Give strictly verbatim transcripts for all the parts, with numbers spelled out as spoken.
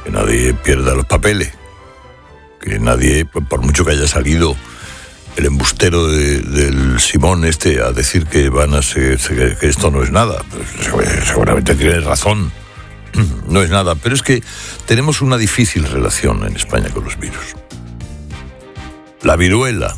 que nadie pierda los papeles, que nadie, por mucho que haya salido el embustero de, del Simón este a decir que van a ser, que esto no es nada, pues seguramente tiene razón, no es nada, pero es que tenemos una difícil relación en España con los virus. La viruela,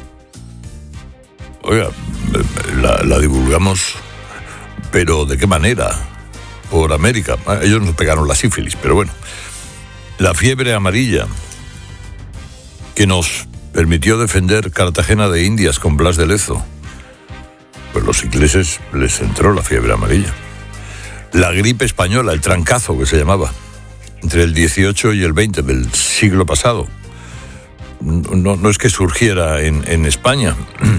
oiga, la, la divulgamos, pero ¿de qué manera? Por América. Ellos nos pegaron la sífilis, pero bueno. La fiebre amarilla, que nos permitió defender Cartagena de Indias con Blas de Lezo. Pues los ingleses les entró la fiebre amarilla. La gripe española, el trancazo que se llamaba, entre el dieciocho y el veinte del siglo pasado. No, no es que surgiera en, en España,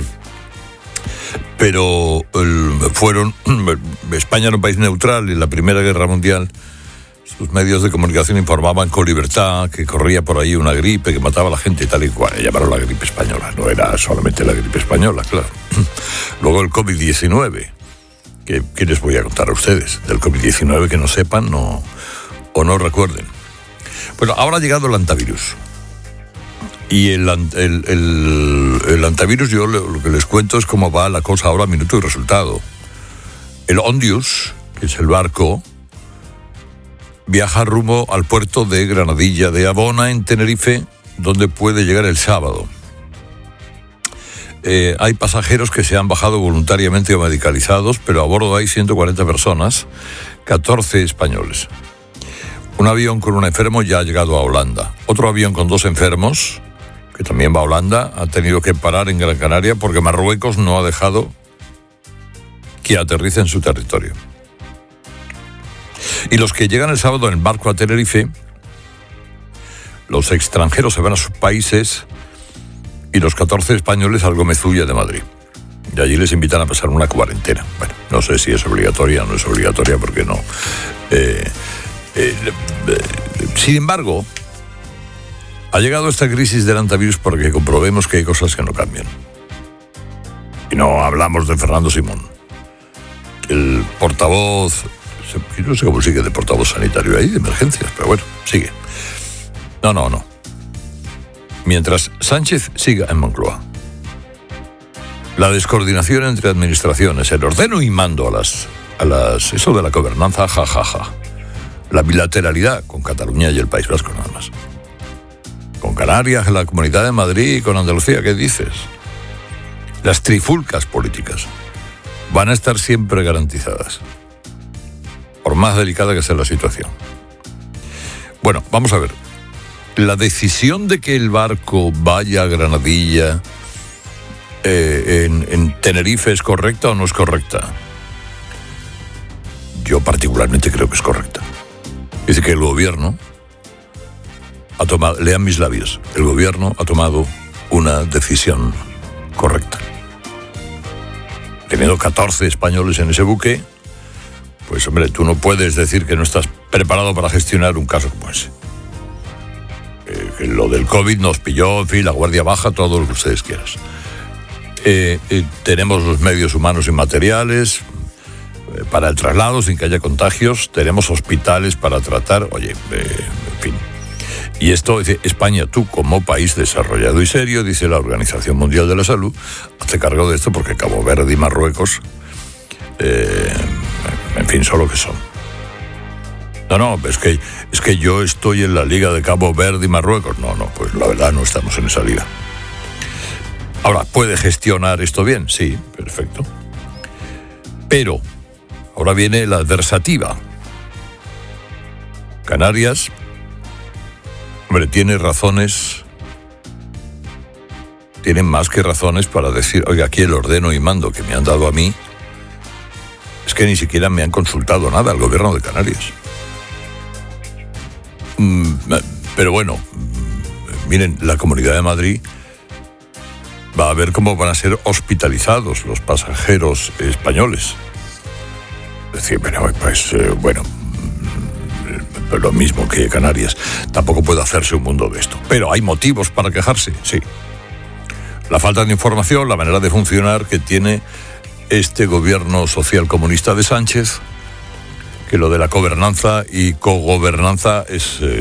pero el, fueron... España era un país neutral y en la Primera Guerra Mundial sus medios de comunicación informaban con libertad que corría por ahí una gripe que mataba a la gente y tal y cual. Le llamaron la gripe española. No era solamente la gripe española, claro. Luego el covid diecinueve. ¿Qué, qué les voy a contar a ustedes? Del covid diecinueve que no sepan no, o no recuerden. Bueno, ahora ha llegado el antivirus. Y el, el, el, el antivirus, yo lo que les cuento es cómo va la cosa ahora, minuto y resultado. El Ondius, que es el barco, viaja rumbo al puerto de Granadilla de Abona, en Tenerife, donde puede llegar el sábado. Eh, hay pasajeros que se han bajado voluntariamente o medicalizados, pero a bordo hay ciento cuarenta personas, catorce españoles. Un avión con un enfermo ya ha llegado a Holanda. Otro avión con dos enfermos, que también va a Holanda, ha tenido que parar en Gran Canaria porque Marruecos no ha dejado que aterrice en su territorio. Y los que llegan el sábado en el barco a Tenerife, los extranjeros se van a sus países y los catorce españoles al Gómez-Ulla de Madrid. Y allí les invitan a pasar una cuarentena. Bueno, no sé si es obligatoria o no es obligatoria, porque no. Eh, eh, eh, sin embargo, ha llegado esta crisis del antivirus porque comprobemos que hay cosas que no cambian. Y no hablamos de Fernando Simón, el portavoz... No sé cómo sigue de portavoz sanitario ahí, de emergencias, pero bueno, sigue. No, no, no. Mientras Sánchez siga en Moncloa, la descoordinación entre administraciones, el ordeno y mando a las... a las eso de la gobernanza, jajaja. Ja, ja. La bilateralidad con Cataluña y el País Vasco, nada más. Con Canarias, la Comunidad de Madrid y con Andalucía, ¿qué dices? Las trifulcas políticas van a estar siempre garantizadas, por más delicada que sea la situación. Bueno, vamos a ver. ¿La decisión de que el barco vaya a Granadilla eh, en, en Tenerife es correcta o no es correcta? Yo particularmente creo que es correcta. Dice que el gobierno ha tomado, lean mis labios, el gobierno ha tomado una decisión correcta. Teniendo catorce españoles en ese buque, pues hombre, tú no puedes decir que no estás preparado para gestionar un caso como ese. Eh, que lo del COVID nos pilló, en fin, la guardia baja, todo lo que ustedes quieran. Eh, eh, tenemos los medios humanos y materiales eh, para el traslado sin que haya contagios, tenemos hospitales para tratar, oye, eh, en fin. Y esto, dice, España, tú como país desarrollado y serio, dice la Organización Mundial de la Salud, hace cargo de esto porque Cabo Verde y Marruecos, eh, en fin, son lo que son. No, no, es que, es que yo estoy en la liga de Cabo Verde y Marruecos. No, no, pues la verdad no estamos en esa liga. Ahora, ¿puede gestionar esto bien? Sí, perfecto. Pero, ahora viene la adversativa. Canarias, hombre, tiene razones, tienen más que razones para decir, oiga, aquí el ordeno y mando que me han dado a mí, es que ni siquiera me han consultado nada al gobierno de Canarias. Mm, pero bueno, miren, la Comunidad de Madrid va a ver cómo van a ser hospitalizados los pasajeros españoles. Es decir, bueno, pues eh, bueno, lo mismo que Canarias. Tampoco puede hacerse un mundo de esto. Pero hay motivos para quejarse, sí. La falta de información, la manera de funcionar que tiene este gobierno social comunista de Sánchez, que lo de la gobernanza y cogobernanza es,